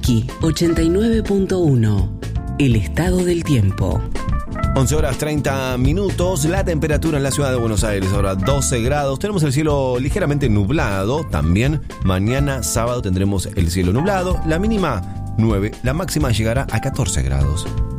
Ki 89.1. El estado del tiempo. 11 horas 30 minutos, la temperatura en la ciudad de Buenos Aires ahora 12 grados, tenemos el cielo ligeramente nublado, también mañana sábado tendremos el cielo nublado, la mínima 9, la máxima llegará a 14 grados.